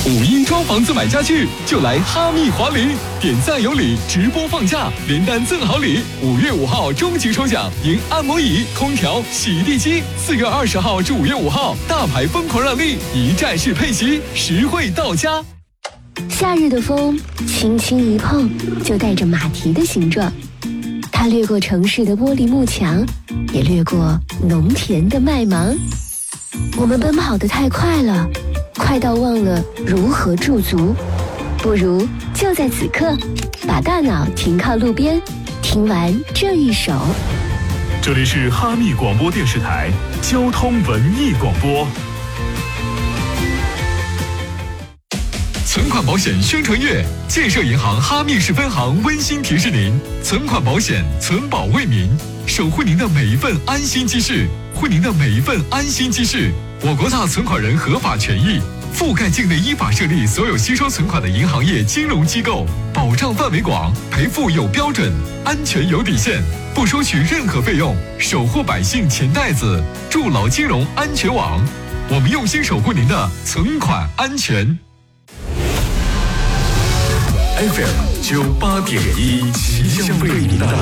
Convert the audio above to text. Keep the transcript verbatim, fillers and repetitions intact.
五一装房子买家具就来哈密华礼，点赞有礼，直播放假，连单赠好礼。五月五号终极抽奖，赢按摩椅、空调、洗地机。四月二十号至五月五号，大牌疯狂让利，一站式配席，实惠到家。 夏日的风，轻轻一碰就带着马蹄的形状，它掠过城市的玻璃幕墙，也掠过农田的麦芒。我们奔跑得太快了，快到忘了如何驻足。不如就在此刻，把大脑停靠路边，听完这一首。 这里是哈密广播电视台交通文艺广播。 存款保险宣传月，建设银行哈密市分行温馨提示您：存款保险，存保为民，守护您的每一份安心积蓄，护您的每一份安心积蓄。我国大存款人合法权益，覆盖境内依法设立所有吸收存款的银行业金融机构，保障范围广，赔付有标准，安全有底线，不收取任何费用，守护百姓钱袋子，筑牢金融安全网。我们用心守护您的存款安全。 F M 九八点一，即将为您的